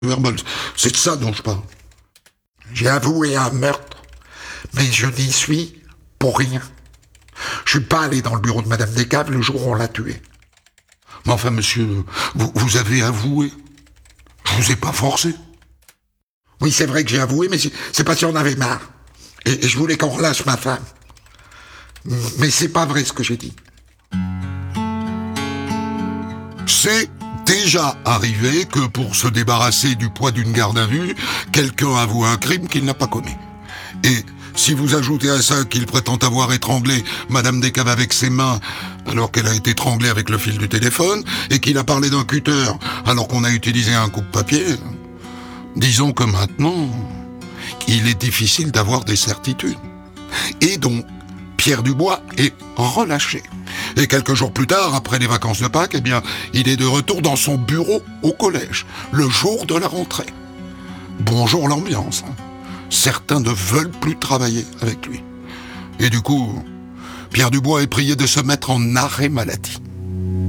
verbal. C'est de ça dont je parle. J'ai avoué un meurtre, mais je n'y suis pour rien. Je suis pas allé dans le bureau de Madame Descaves le jour où on l'a tuée. Mais enfin, monsieur, vous avez avoué. Je vous ai pas forcé. Oui, c'est vrai que j'ai avoué, mais c'est parce qu'on avait marre. Et je voulais qu'on relâche ma femme. Mais c'est pas vrai ce que j'ai dit. C'est déjà arrivé que pour se débarrasser du poids d'une garde à vue, quelqu'un avoue un crime qu'il n'a pas commis. Et si vous ajoutez à ça qu'il prétend avoir étranglé Madame Descaves avec ses mains alors qu'elle a été étranglée avec le fil du téléphone, et qu'il a parlé d'un cutter alors qu'on a utilisé un coupe-papier, disons que maintenant, il est difficile d'avoir des certitudes. Et donc, Pierre Dubois est relâché. Et quelques jours plus tard, après les vacances de Pâques, eh bien, il est de retour dans son bureau au collège, le jour de la rentrée. Bonjour l'ambiance. Certains ne veulent plus travailler avec lui. Et du coup, Pierre Dubois est prié de se mettre en arrêt maladie.